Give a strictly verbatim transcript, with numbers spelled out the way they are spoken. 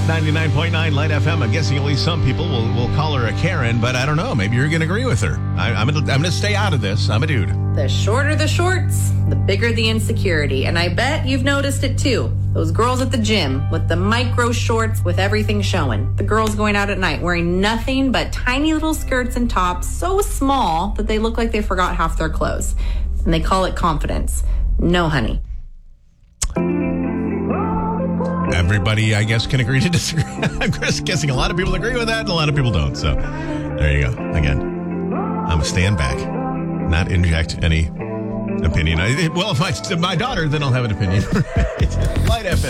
ninety-nine point nine Light F M. I'm guessing at least some people will, will call her a Karen, but I don't know. Maybe you're going to agree with her. I, I'm going I'm to stay out of this. I'm a dude. The shorter the shorts, the bigger the insecurity. And I bet you've noticed it too. Those girls at the gym with the micro shorts with everything showing. The girls going out at night wearing nothing but tiny little skirts and tops so small that they look like they forgot half their clothes. And they call it confidence. No, honey. Everybody, I guess, can agree to disagree. I'm just guessing a lot of people agree with that and a lot of people don't. So there you go. Again, I'm going to stand back, not inject any opinion. I, well, if I, my daughter, then I'll have an opinion. Light F M.